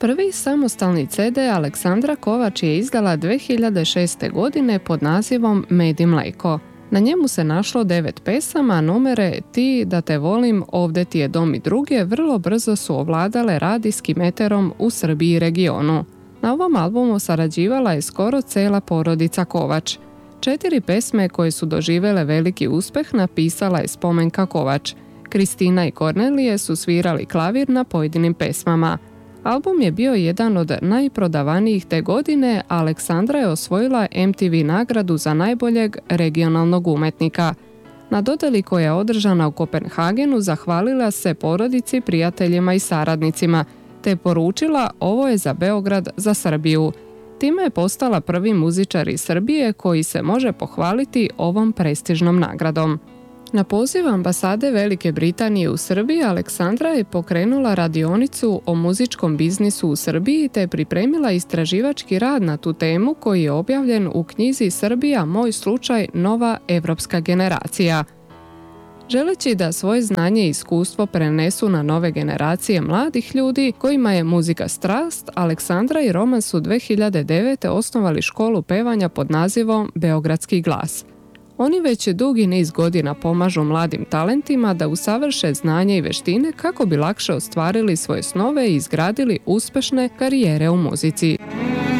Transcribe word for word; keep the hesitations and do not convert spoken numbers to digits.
Prvi samostalni ce de Aleksandra Kovač je izdala dvije hiljade šeste. godine pod nazivom Med i mleko. Na njemu se našlo devet pesama, a numere Ti da te volim, Ovde ti je dom i druge vrlo brzo su ovladale radijskim eterom u Srbiji i regionu. Na ovom albumu sarađivala je skoro cela porodica Kovač. Četiri pesme koje su doživjele veliki uspeh napisala je Spomenka Kovač. Kristina i Kornelije su svirali klavir na pojedinim pesmama. Album je bio jedan od najprodavanijih te godine, a Aleksandra je osvojila em te ve nagradu za najboljeg regionalnog umetnika. Na dodjeli koja je održana u Kopenhagenu zahvalila se porodici, prijateljima i saradnicima, te poručila ovo je za Beograd, za Srbiju. Time je postala prvi muzičar iz Srbije koji se može pohvaliti ovom prestižnom nagradom. Na poziv ambasade Velike Britanije u Srbiji, Aleksandra je pokrenula radionicu o muzičkom biznisu u Srbiji te pripremila istraživački rad na tu temu koji je objavljen u knjizi Srbija, moj slučaj, nova evropska generacija. Želeći da svoje znanje i iskustvo prenesu na nove generacije mladih ljudi kojima je muzika strast, Aleksandra i Roman su dvije hiljade devete. osnovali školu pevanja pod nazivom Beogradski glas. Oni već dugi niz godina pomažu mladim talentima da usavrše znanje i veštine kako bi lakše ostvarili svoje snove i izgradili uspešne karijere u muzici.